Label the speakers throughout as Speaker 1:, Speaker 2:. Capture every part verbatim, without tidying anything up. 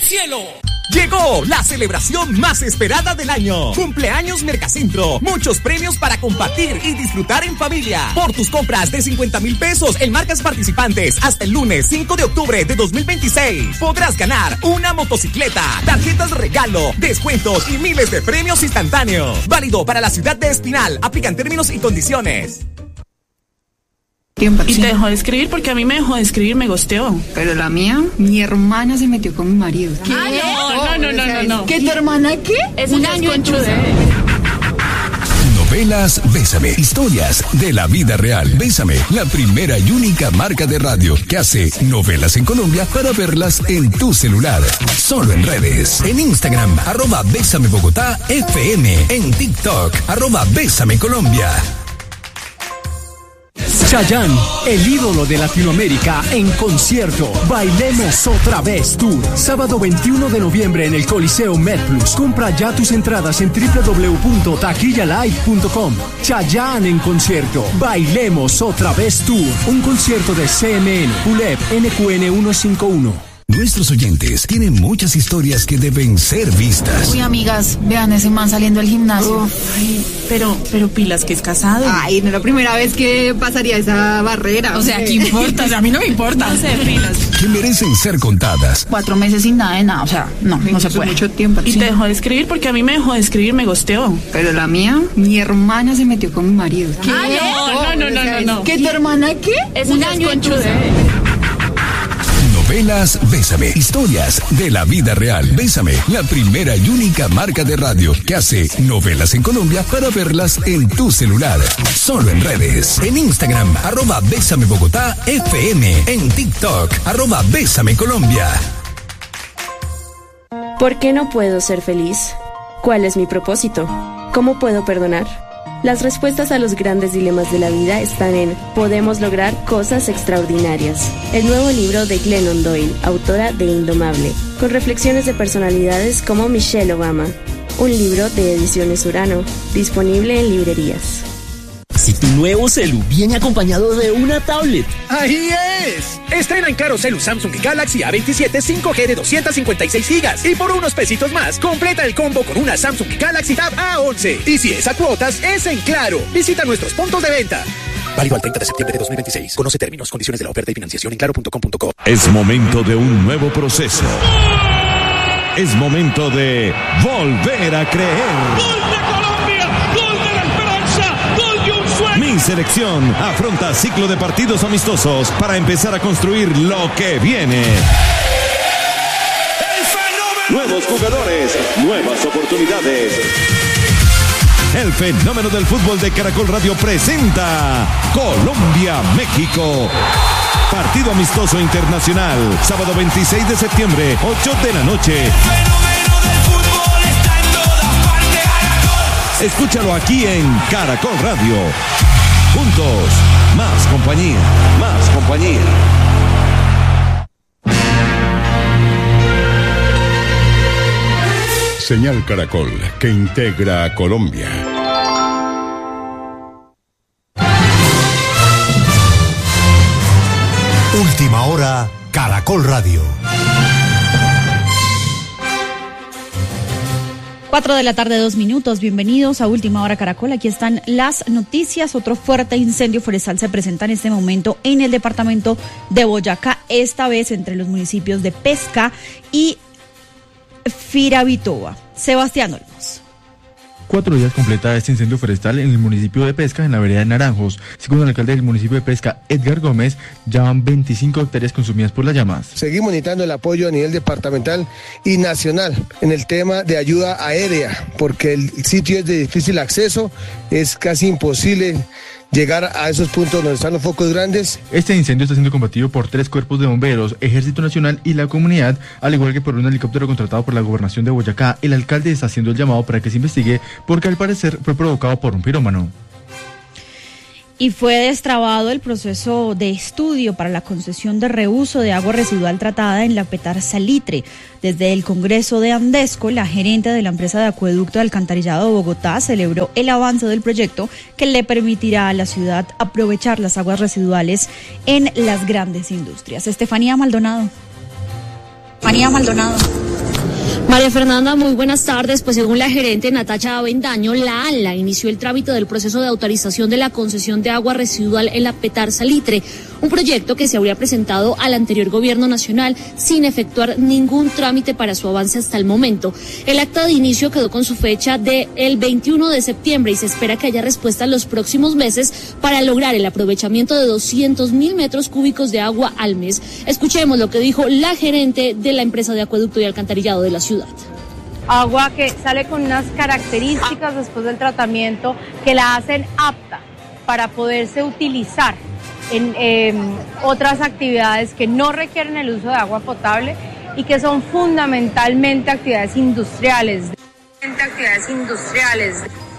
Speaker 1: cielo.
Speaker 2: Llegó la celebración más esperada del año. Cumpleaños Mercacentro. Muchos premios para compartir y disfrutar en familia. Por tus compras de cincuenta mil pesos en marcas participantes hasta el lunes cinco de octubre de dos mil veintiséis podrás ganar una motocicleta, tarjetas de regalo, descuentos y miles de premios instantáneos. Válido para la ciudad de Espinal. Aplican términos y condiciones.
Speaker 3: Tiempo, y sí. Te dejó de escribir porque a mí me dejó de escribir, me gosteó.
Speaker 4: Pero la mía, mi hermana se metió con mi marido.
Speaker 3: ¿Qué? Ah, no, no, no, no, no, no.
Speaker 4: ¿Qué, tu hermana qué?
Speaker 3: Es un año en
Speaker 5: Novelas Bésame, historias de la vida real. Bésame, la primera y única marca de radio que hace novelas en Colombia para verlas en tu celular. Solo en redes. En Instagram, arroba Bésame Bogotá F M. En TikTok, arroba Bésame Colombia.
Speaker 6: Chayanne, el ídolo de Latinoamérica, en concierto. Bailemos otra vez Tour. Sábado veintiuno de noviembre en el Coliseo MedPlus. Compra ya tus entradas en doble u doble u doble u punto taquilla live punto com. Chayanne en concierto. Bailemos otra vez Tour. Un concierto de C M N, U L E P, N Q N ciento cincuenta y uno.
Speaker 5: Nuestros oyentes tienen muchas historias que deben ser vistas.
Speaker 4: Uy, amigas, vean ese man saliendo del gimnasio.
Speaker 3: Uf, ay, pero, pero pilas que es casado.
Speaker 4: Ay, no es la primera vez que pasaría esa barrera.
Speaker 3: O sea, ¿qué importa? O sea, a mí no me importa. No sé, pilas.
Speaker 5: Que merecen ser contadas.
Speaker 4: Cuatro meses sin nada de nada, o sea, no, no se puede.
Speaker 3: Mucho tiempo. Y sí. Te dejó de escribir porque a mí me dejó de escribir, me gosteó.
Speaker 4: Pero la mía, mi hermana se metió con mi marido.
Speaker 3: ¿Qué? Ah, no, no, no, no, no.
Speaker 4: ¿Qué, tu hermana qué?
Speaker 3: Es un año en
Speaker 5: Novelas Bésame, historias de la vida real. Bésame, la primera y única marca de radio que hace novelas en Colombia para verlas en tu celular. Solo en redes. En Instagram, arroba Bésame Bogotá F M. En TikTok, arroba Bésame Colombia.
Speaker 7: ¿Por qué no puedo ser feliz? ¿Cuál es mi propósito? ¿Cómo puedo perdonar? Las respuestas a los grandes dilemas de la vida están en Podemos lograr cosas extraordinarias, el nuevo libro de Glennon Doyle, autora de Indomable, con reflexiones de personalidades como Michelle Obama. Un libro de Ediciones Urano, disponible en librerías.
Speaker 8: Si tu nuevo celu viene acompañado de una tablet.
Speaker 9: ¡Ahí es! Estrena en Claro Celu Samsung Galaxy A veintisiete cinco G de doscientos cincuenta y seis gigas. Y por unos pesitos más, completa el combo con una Samsung Galaxy Tab A once. Y si es a cuotas, es en Claro. Visita nuestros puntos de venta. Válido al treinta de septiembre de dos mil veintiséis. Conoce términos, condiciones de la oferta y financiación en claro punto com punto co.
Speaker 10: Es momento de un nuevo proceso. Es momento de volver a creer. Mi selección afronta ciclo de partidos amistosos para empezar a construir lo que viene. Nuevos jugadores, nuevas oportunidades. El fenómeno del fútbol de Caracol Radio presenta Colombia-México. Partido amistoso internacional, sábado veintiséis de septiembre, ocho de la noche. Escúchalo aquí en Caracol Radio. Juntos, más compañía, más compañía.
Speaker 11: Señal Caracol, que integra a Colombia.
Speaker 12: Última hora, Caracol Radio.
Speaker 13: Cuatro de la tarde, dos minutos. Bienvenidos a Última Hora Caracol. Aquí están las noticias. Otro fuerte incendio forestal se presenta en este momento en el departamento de Boyacá, esta vez entre los municipios de Pesca y Firavitoa. Sebastián Olmos.
Speaker 14: Cuatro días completa este incendio forestal en el municipio de Pesca, en la vereda de Naranjos. Según el alcalde del municipio de Pesca, Edgar Gómez, ya van veinticinco hectáreas consumidas por las llamas.
Speaker 15: Seguimos necesitando el apoyo a nivel departamental y nacional en el tema de ayuda aérea, porque el sitio es de difícil acceso, es casi imposible llegar a esos puntos donde están los focos grandes.
Speaker 14: Este incendio está siendo combatido por tres cuerpos de bomberos, Ejército Nacional y la comunidad, al igual que por un helicóptero contratado por la Gobernación de Boyacá. El alcalde está haciendo el llamado para que se investigue porque al parecer fue provocado por un pirómano.
Speaker 13: Y fue destrabado el proceso de estudio para la concesión de reuso de agua residual tratada en la Petar Salitre. Desde el Congreso de Andesco, la gerente de la empresa de acueducto de alcantarillado de Bogotá celebró el avance del proyecto que le permitirá a la ciudad aprovechar las aguas residuales en las grandes industrias. Estefanía Maldonado. Estefanía Maldonado.
Speaker 1: María Fernanda, muy buenas tardes. Pues según la gerente Natacha Avendaño, la ANLA inició el trámite del proceso de autorización de la concesión de agua residual en la Petar Salitre, un proyecto que se habría presentado al anterior gobierno nacional sin efectuar ningún trámite para su avance hasta el momento. El acta de inicio quedó con su fecha del veintiuno de septiembre y se espera que haya respuesta en los próximos meses para lograr el aprovechamiento de doscientos mil metros cúbicos de agua al mes. Escuchemos lo que dijo la gerente de la empresa de acueducto y alcantarillado de la ciudad.
Speaker 16: Agua que sale con unas características después del tratamiento que la hacen apta para poderse utilizar en eh, otras actividades que no requieren el uso de agua potable y que son fundamentalmente actividades industriales. Actividades industriales.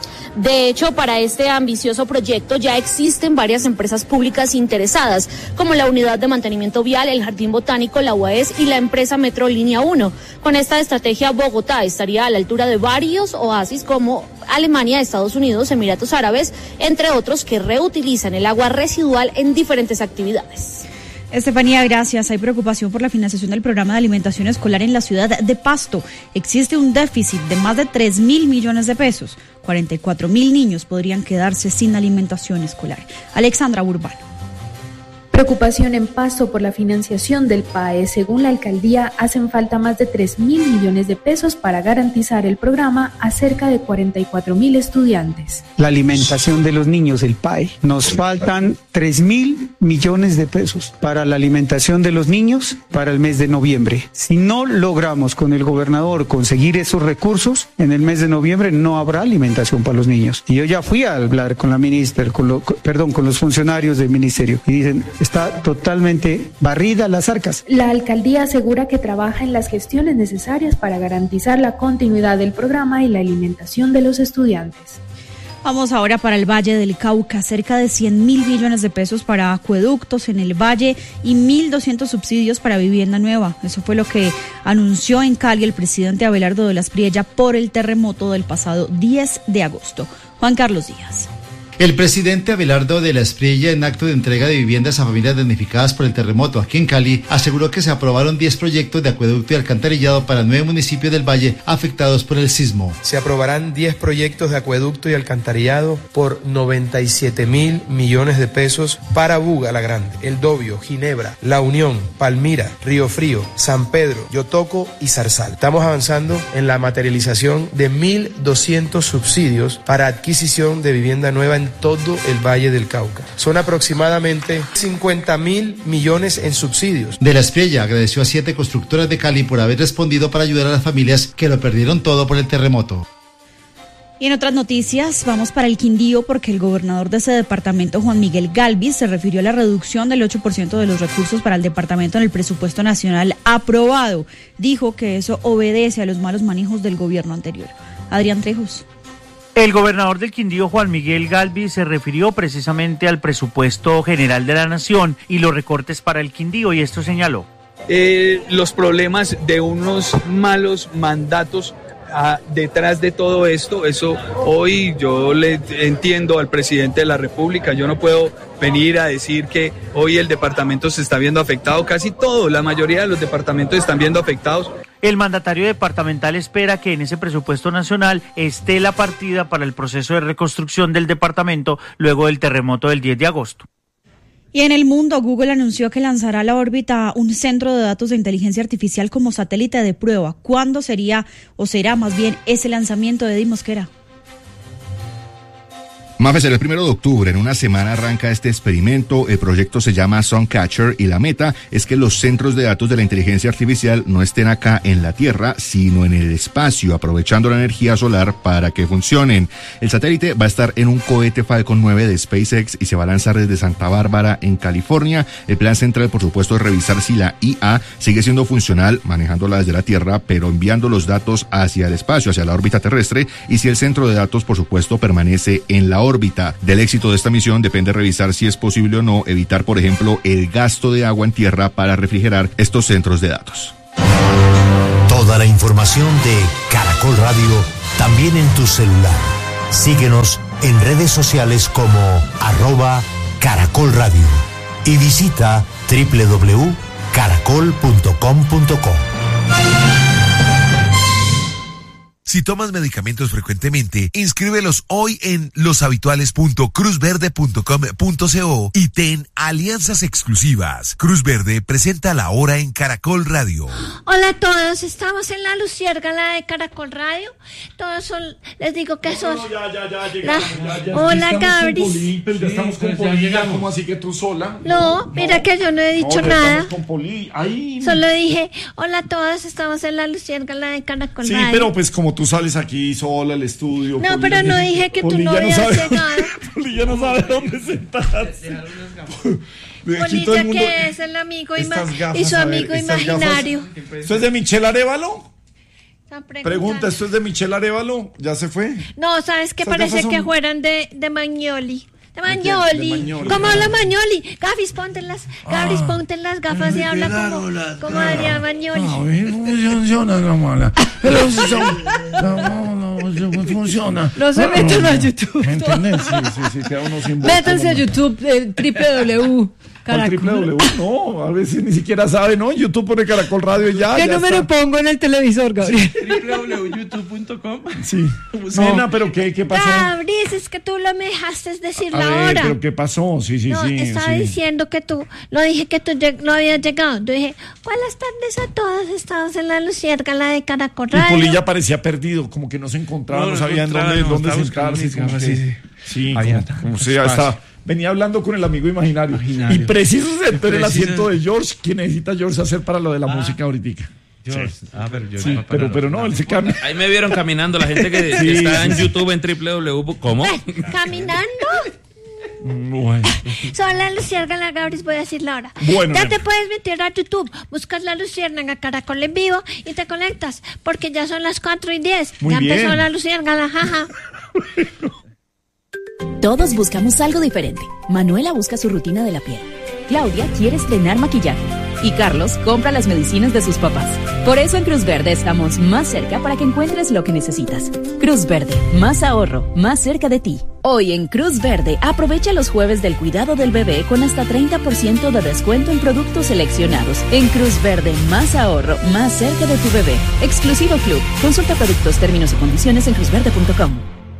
Speaker 1: De hecho, para este ambicioso proyecto ya existen varias empresas públicas interesadas, como la Unidad de Mantenimiento Vial, el Jardín Botánico, la U A E S y la empresa Metro Línea uno. Con esta estrategia, Bogotá estaría a la altura de varios oasis como Alemania, Estados Unidos, Emiratos Árabes, entre otros, que reutilizan el agua residual en diferentes actividades.
Speaker 13: Estefanía, gracias. Hay preocupación por la financiación del programa de alimentación escolar en la ciudad de Pasto. Existe un déficit de más de tres mil millones de pesos. cuarenta y cuatro mil niños podrían quedarse sin alimentación escolar. Alexandra Urbano.
Speaker 17: Preocupación en Pasto por la financiación del P A E. Según la alcaldía, hacen falta más de tres mil millones de pesos para garantizar el programa a cerca de cuarenta y cuatro mil estudiantes.
Speaker 18: La alimentación de los niños, el P A E. Nos faltan tres mil millones de pesos para la alimentación de los niños para el mes de noviembre. Si no logramos con el gobernador conseguir esos recursos, en el mes de noviembre no habrá alimentación para los niños. Y yo ya fui a hablar con la ministra, con lo, perdón, con los funcionarios del ministerio y dicen, está totalmente barrida las arcas.
Speaker 17: La alcaldía asegura que trabaja en las gestiones necesarias para garantizar la continuidad del programa y la alimentación de los estudiantes.
Speaker 13: Vamos ahora para el Valle del Cauca, cerca de cien mil millones de pesos para acueductos en el Valle y mil doscientos subsidios para vivienda nueva. Eso fue lo que anunció en Cali el presidente Abelardo de las Priella por el terremoto del pasado diez de agosto. Juan Carlos Díaz.
Speaker 19: El presidente Abelardo de la Espriella, en acto de entrega de viviendas a familias damnificadas por el terremoto aquí en Cali, aseguró que se aprobaron diez proyectos de acueducto y alcantarillado para nueve municipios del Valle afectados por el sismo.
Speaker 20: Se aprobarán diez proyectos de acueducto y alcantarillado por noventa y siete mil millones de pesos para Buga la Grande, El Dobio, Ginebra, La Unión, Palmira, Río Frío, San Pedro, Yotoco y Zarzal. Estamos avanzando en la materialización de mil doscientos subsidios para adquisición de vivienda nueva en todo el Valle del Cauca. Son aproximadamente cincuenta mil millones en subsidios.
Speaker 19: De la Espriella agradeció a siete constructoras de Cali por haber respondido para ayudar a las familias que lo perdieron todo por el terremoto.
Speaker 13: Y en otras noticias, vamos para el Quindío porque el gobernador de ese departamento, Juan Miguel Galvis, se refirió a la reducción del ocho por ciento de los recursos para el departamento en el presupuesto nacional aprobado. Dijo que eso obedece a los malos manejos del gobierno anterior. Adrián Trejos.
Speaker 21: El gobernador del Quindío, Juan Miguel Galvis, se refirió precisamente al presupuesto general de la nación y los recortes para el Quindío, y esto señaló.
Speaker 22: Eh, los problemas de unos malos mandatos ah, detrás de todo esto, eso hoy yo le entiendo al presidente de la República, yo no puedo venir a decir que hoy el departamento se está viendo afectado, casi todo, la mayoría de los departamentos están viendo afectados.
Speaker 21: El mandatario departamental espera que en ese presupuesto nacional esté la partida para el proceso de reconstrucción del departamento luego del terremoto del diez de agosto.
Speaker 13: Y en el mundo, Google anunció que lanzará a la órbita un centro de datos de inteligencia artificial como satélite de prueba. ¿Cuándo sería o será más bien ese lanzamiento de Eddie Mosquera?
Speaker 23: Mafe, será el primero de octubre, en una semana arranca este experimento, el proyecto se llama Suncatcher y la meta es que los centros de datos de la inteligencia artificial no estén acá en la Tierra, sino en el espacio, aprovechando la energía solar para que funcionen. El satélite va a estar en un cohete Falcon nueve de SpaceX y se va a lanzar desde Santa Bárbara, en California. El plan central, por supuesto, es revisar si la I A sigue siendo funcional, manejándola desde la Tierra, pero enviando los datos hacia el espacio, hacia la órbita terrestre, y si el centro de datos, por supuesto, permanece en la órbita. órbita. Del éxito de esta misión depende revisar si es posible o no evitar, por ejemplo, el gasto de agua en tierra para refrigerar estos centros de datos.
Speaker 12: Toda la información de Caracol Radio también en tu celular. Síguenos en redes sociales como arroba Caracol Radio y visita doble u doble u doble u punto caracol punto com punto co.
Speaker 2: Si tomas medicamentos frecuentemente, inscríbelos hoy en loshabituales punto cruz verde punto com punto co y ten alianzas exclusivas. Cruz Verde presenta La Hora en Caracol Radio.
Speaker 4: Hola a todos, estamos en la Luciérgala de Caracol Radio. Todos son, les digo que son...
Speaker 6: No, ya, ya, ya,
Speaker 4: la...
Speaker 6: ya, ya,
Speaker 4: Hola, Gabris.
Speaker 6: Poli, pero ya estamos con Poli, ya, ¿cómo así que tú sola?
Speaker 4: No, no mira no, que yo no he dicho
Speaker 6: no,
Speaker 4: nada.
Speaker 6: Estamos con Poli. Ay.
Speaker 4: Solo dije, hola a todos, estamos en la Luciérgala de Caracol
Speaker 6: sí,
Speaker 4: Radio.
Speaker 6: Sí, pero pues como tú sales aquí sola al estudio.
Speaker 4: No, Poli, pero no dije que Poli tú no habías no llegado.
Speaker 6: Poli ya no sabe dónde sentarse.
Speaker 4: Polilla, mundo... que es el amigo ima- y su amigo ver, imaginario.
Speaker 6: Gafas... ¿Esto es de Michelle Arevalo? Pregunta, ¿esto es de Michelle Arevalo? ¿Ya se fue?
Speaker 4: No, ¿sabes qué? Parece son... que fueran de, de Magnoli. De Magnoli. De Magnoli. ¿Cómo habla Magnoli? Gabris, ponte las, Gabris, ponte las gafas y habla como, como Adrián Magnoli.
Speaker 6: A ver, ¿cómo funciona, Gamala? No funciona.
Speaker 24: No se metan a YouTube.
Speaker 6: ¿Entendés? Sí, sí, sí, queda uno sin voz.
Speaker 24: Métanse a YouTube, eh, w
Speaker 6: Caracol. W, no, a veces ni siquiera sabe, ¿no? YouTube pone Caracol Radio y ya.
Speaker 24: ¿Qué
Speaker 6: ya
Speaker 24: número
Speaker 6: está.
Speaker 24: pongo en el televisor, Gabriel?
Speaker 25: doble u doble u doble u punto youtube punto com.
Speaker 6: Sí. Nena, no. ¿Pero qué, qué pasó?
Speaker 4: Gabris, es que tú lo me dejaste decir
Speaker 6: a
Speaker 4: la
Speaker 6: ver,
Speaker 4: hora.
Speaker 6: ¿pero qué pasó? Sí, sí,
Speaker 4: no,
Speaker 6: sí.
Speaker 4: estaba
Speaker 6: sí.
Speaker 4: diciendo que tú, no dije que tú lleg- no habías llegado. Yo dije, buenas tardes a todos, estamos en la Luciérgala de Caracol Radio.
Speaker 6: Y Polilla parecía perdido, como que no se encontraba, no, no sabía en dónde, no, dónde sentarse. Sí, sí, sí. Sí, como, como sea, estaba... Venía hablando con el amigo imaginario. imaginario. Y preciso se entró el asiento de George. ¿Qué necesita George hacer para lo de la ah, música ahorita?
Speaker 25: George.
Speaker 6: Sí.
Speaker 25: Ah, pero yo
Speaker 6: sí,
Speaker 25: no
Speaker 6: pero, pero no, él se cambia.
Speaker 25: Ahí me vieron caminando la gente que, sí, que está sí, en YouTube en doble u doble u doble u. ¿Cómo?
Speaker 4: ¿Caminando?
Speaker 6: Bueno.
Speaker 4: Son la Luciérnaga, Gabris, voy a decir la hora.
Speaker 6: Bueno,
Speaker 4: ya
Speaker 6: no.
Speaker 4: te puedes meter a YouTube, buscas la Luciérnaga Caracol en vivo y te conectas, porque ya son las cuatro y diez.
Speaker 6: Muy
Speaker 4: ya
Speaker 6: bien.
Speaker 4: empezó la Luciérnaga, jaja.
Speaker 26: Todos buscamos algo diferente. Manuela busca su rutina de la piel. Claudia quiere estrenar maquillaje. Y Carlos compra las medicinas de sus papás. Por eso en Cruz Verde estamos más cerca para que encuentres lo que necesitas. Cruz Verde, más ahorro, más cerca de ti. Hoy en Cruz Verde, aprovecha los jueves del cuidado del bebé con hasta treinta por ciento de descuento en productos seleccionados. En Cruz Verde, más ahorro, más cerca de tu bebé. Exclusivo Club. Consulta productos, términos y condiciones en cruz verde punto com.